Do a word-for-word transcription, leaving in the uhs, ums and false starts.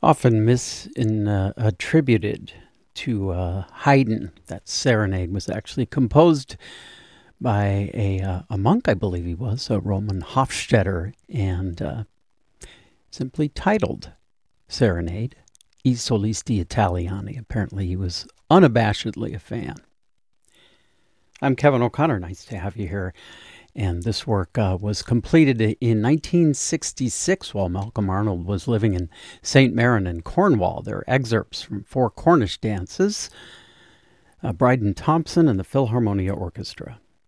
often misattributed to uh, Haydn. That serenade was actually composed by a, uh, a monk, I believe he was, a Roman Hofstetter, and uh, simply titled Serenade, I Solisti Italiani. Apparently he was unabashedly a fan. I'm Kevin O'Connor. Nice to have you here. And this work uh, was completed in nineteen sixty-six while Malcolm Arnold was living in Saint Maron in Cornwall. There are excerpts from four Cornish dances, uh, Bryden Thompson and the Philharmonia Orchestra.